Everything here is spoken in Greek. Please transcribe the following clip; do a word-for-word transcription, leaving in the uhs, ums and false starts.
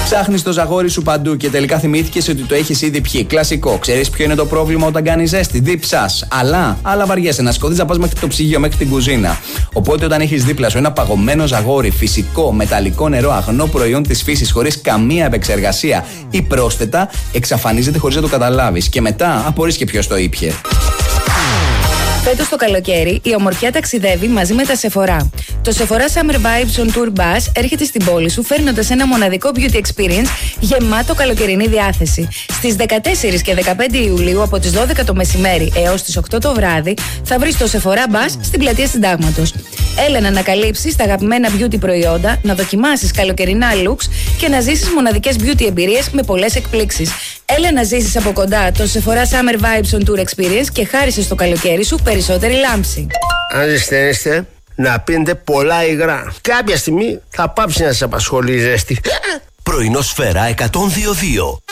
Ψάχνεις το ζαγόρι σου παντού και τελικά θυμήθηκες ότι το έχεις ήδη πιει. Κλασικό. Ξέρεις ποιο είναι το πρόβλημα όταν κάνει ζέστη? Δίψας. Αλλά, αλλά βαριέσαι να σκοτείς να πας μέχρι το ψυγείο, μέχρι την κουζίνα. Οπότε όταν έχεις δίπλα σου ένα παγωμένο ζαγόρι, φυσικό, μεταλλικό νερό, αγνό προϊόν της φύσης, χωρίς καμία επεξεργασία ή πρόσθετα, εξαφανίζεται χωρίς να το καταλάβεις. Και μετά απορείς και ποιος το ήπιε. Φέτος το καλοκαίρι η ομορφιά ταξιδεύει μαζί με τα Sephora. Το Sephora Summer Vibes on Tour Bus έρχεται στην πόλη σου φέρνοντας ένα μοναδικό beauty experience γεμάτο καλοκαιρινή διάθεση. Στις δεκατέσσερις και δεκαπέντε Ιουλίου από τις δώδεκα το μεσημέρι έως τις οκτώ το βράδυ θα βρεις το Sephora Bus στην πλατεία Συντάγματος. Έλα να ανακαλύψεις τα αγαπημένα beauty προϊόντα, να δοκιμάσεις καλοκαιρινά looks και να ζήσεις μοναδικές beauty εμπειρίες με πολλές εκπλήξεις. Έλα να ζήσεις από κοντά το Sephora Summer Vibes on Tour Experience και χάρισε στο καλοκαίρι σου περισσότερη λάμψη. Αν ζεσταίνεστε, να πίνετε πολλά υγρά. Κάποια στιγμή θα πάψει να σας απασχολεί η ζέστη. Πρωινό Σφαίρα εκατόν δύο δύο.